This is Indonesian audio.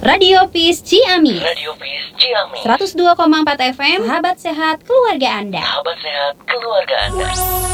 Radio Peace Ciamis. Radio Peace Ciamis. 102,4 FM. Sahabat sehat keluarga Anda. Sahabat sehat keluarga Anda.